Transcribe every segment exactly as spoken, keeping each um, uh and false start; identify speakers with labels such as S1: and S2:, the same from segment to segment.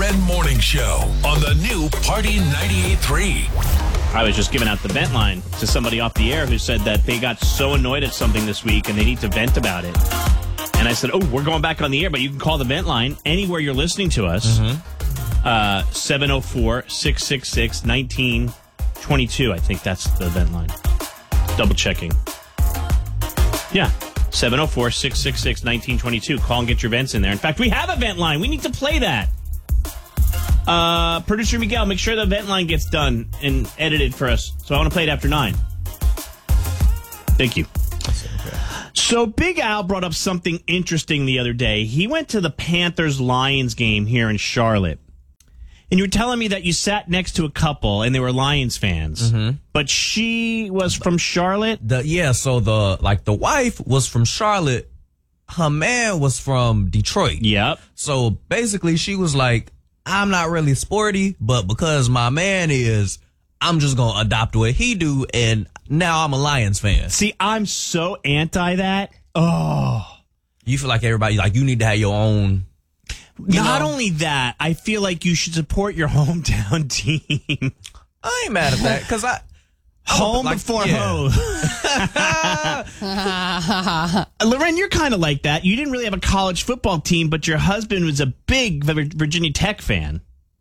S1: Men Morning Show on the new Party ninety-eight point three.
S2: I was just giving out the vent line to somebody off the air who said that they got so annoyed at something this week and they need to vent about it. And I said, oh, we're going back on the air, but you can call the vent line anywhere you're listening to us. Mm-hmm. uh, seven oh four, six six six, one nine two two. I think that's the vent line. Double checking. Yeah. seven oh four, six six six, one nine two two. Call and get your vents in there. In fact, we have a vent line. We need to play that. Uh, Producer Miguel, make sure the vent line gets done and edited for us. So I want to play it after nine. Thank you. So Big Al brought up something interesting the other day. He went to the Panthers-Lions game here in Charlotte. And you were telling me that you sat next to a couple and they were Lions fans. Mm-hmm. But she was from Charlotte?
S3: The, yeah, so the like the wife was from Charlotte. Her man was from Detroit.
S2: Yep.
S3: So basically she was like, I'm not really sporty, but because my man is, I'm just going to adopt what he do, and now I'm a Lions fan.
S2: See, I'm so anti that. Oh.
S3: You feel like everybody, like you need to have your own. You
S2: Not
S3: know?
S2: only that, I feel like you should support your hometown team.
S3: I ain't mad at that, because I...
S2: Home
S3: like,
S2: before
S3: yeah.
S2: ho. Loren, you're kind of like that. You didn't really have a college football team, but your husband was a big Virginia Tech fan.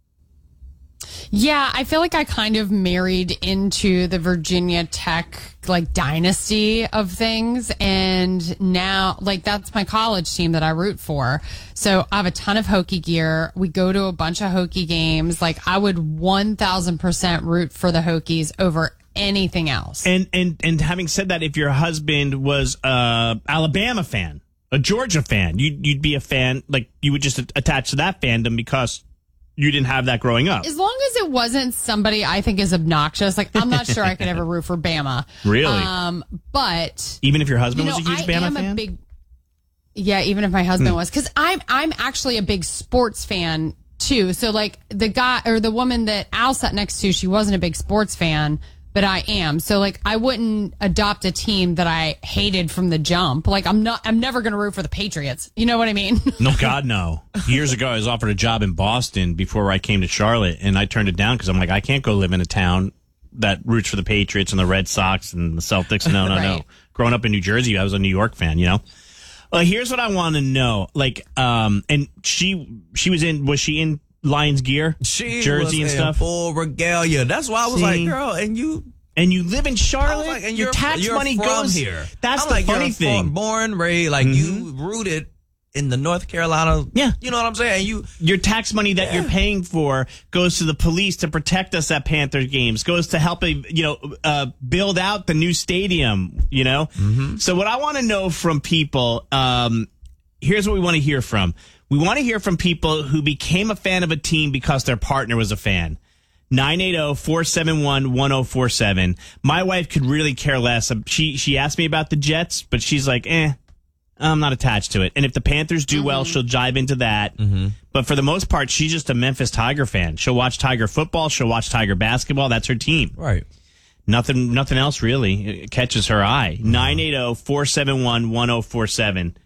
S4: Yeah, I feel like I kind of married into the Virginia Tech like dynasty of things, and now like that's my college team that I root for. So I have a ton of Hokie gear. We go to a bunch of Hokie games. Like I would one thousand percent root for the Hokies over anything else.
S2: And and and having said that, if your husband was a Alabama fan, a Georgia fan, you'd you'd be a fan. Like you would just attach to that fandom because you didn't have that growing up.
S4: As long as it wasn't somebody I think is obnoxious, like I'm not sure I could ever root for Bama.
S2: Really?
S4: Um, but
S2: even if your husband
S4: you know,
S2: was a huge
S4: I
S2: Bama
S4: am
S2: fan?
S4: A big, yeah, even if my husband
S2: Hmm.
S4: was, because I'm I'm actually a big sports fan too. So like the guy or the woman that Al sat next to, she wasn't a big sports fan, but I am. So like I wouldn't adopt a team that I hated from the jump. Like I'm not I'm never going to root for the Patriots. You know what I mean?
S2: No, God, no. Years ago, I was offered a job in Boston before I came to Charlotte, and I turned it down because I'm like, I can't go live in a town that roots for the Patriots and the Red Sox and the Celtics. No, no,
S4: Right.
S2: no. Growing up in New Jersey, I was a New York fan, you know? Well, here's what I want to know. Like, um, and she, she was in, was she in Lions gear?
S3: She
S2: Jersey
S3: was
S2: and
S3: in
S2: stuff?
S3: full regalia. That's why I was
S2: See?
S3: like, girl, and you...
S2: And you live in
S3: I
S2: Charlotte?
S3: was like, and
S2: your
S3: you're,
S2: tax
S3: you're
S2: money
S3: from
S2: goes
S3: here.
S2: That's
S3: I'm
S2: the
S3: like,
S2: funny
S3: you're
S2: thing.
S3: Born, raised, like you rooted in the North Carolina.
S2: Yeah.
S3: You know what I'm saying? You
S2: Your tax money that
S3: Yeah.
S2: you're paying for goes to the police to protect us at Panther games, goes to help, you know, uh, build out the new stadium, you know? Mm-hmm. So what I want to know from people, um, here's what we want to hear from. We want to hear from people who became a fan of a team because their partner was a fan. nine eight zero, four seven one, one zero four seven. My wife could really care less. She she asked me about the Jets, but she's like, eh, I'm not attached to it. And if the Panthers do mm-hmm. well, she'll jive into that. Mm-hmm. But for the most part, she's just a Memphis Tiger fan. She'll watch Tiger football. She'll watch Tiger basketball. That's her team.
S3: right.
S2: Nothing nothing else really it catches her eye. nine eight zero, four seven one, one zero four seven.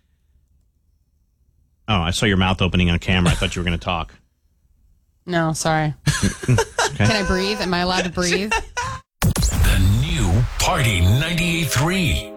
S2: Oh, I saw your mouth opening on camera. I thought you were going to talk.
S4: No, sorry.
S2: Okay.
S4: Can I breathe? Am I allowed to breathe?
S1: The new Party ninety-eight point three.